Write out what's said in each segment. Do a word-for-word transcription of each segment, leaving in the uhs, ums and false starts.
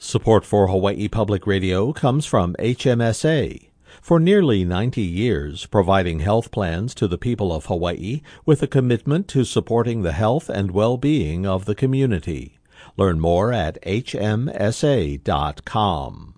Support for Hawaii Public Radio comes from H M S A. For nearly ninety years, providing health plans to the people of Hawaii with a commitment to supporting the health and well-being of the community. Learn more at H M S A dot com.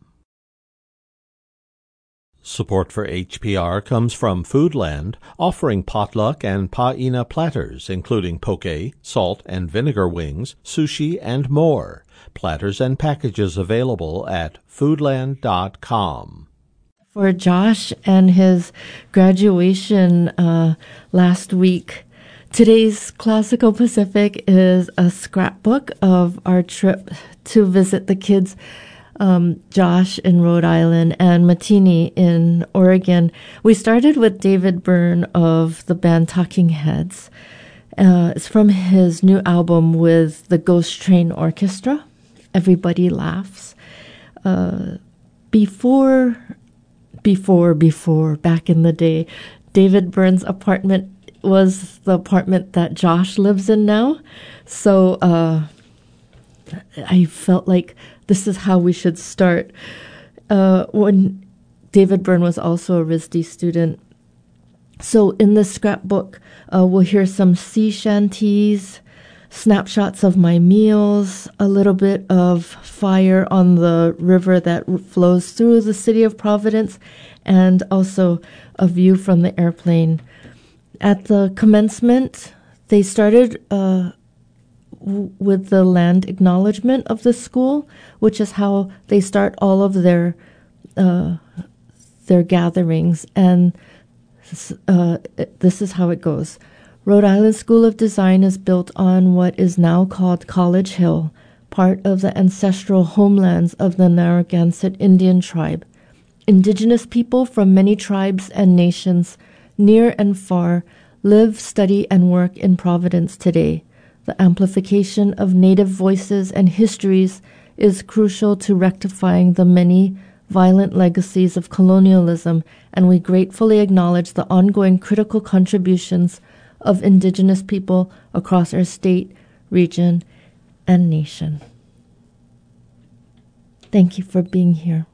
Support for H P R comes from Foodland, offering potluck and pa'ina platters, including poke, salt and vinegar wings, sushi, and more. Platters and packages available at foodland dot com. For Josh and his graduation uh, last week, today's Classical Pacific is a scrapbook of our trip to visit the kids, um, Josh in Rhode Island and Matini in Oregon. We started with David Byrne of the band Talking Heads. Uh, it's from his new album with the Ghost Train Orchestra, Everybody Laughs. Uh, before, before, before, back in the day, David Byrne's apartment was the apartment that Josh lives in now. So uh, I felt like this is how we should start. Uh, when David Byrne was also a R I S D student. So in this scrapbook, uh, we'll hear some sea shanties, snapshots of my meals, a little bit of fire on the river that flows through the city of Providence, and also a view from the airplane. At the commencement, they started uh, w- with the land acknowledgement of the school, which is how they start all of their uh, their gatherings. And uh, this is how it goes. Rhode Island School of Design is built on what is now called College Hill, part of the ancestral homelands of the Narragansett Indian tribe. Indigenous people from many tribes and nations, near and far, live, study, and work in Providence today. The amplification of Native voices and histories is crucial to rectifying the many violent legacies of colonialism, and we gratefully acknowledge the ongoing critical contributions of Indigenous people across our state, region, and nation. Thank you for being here.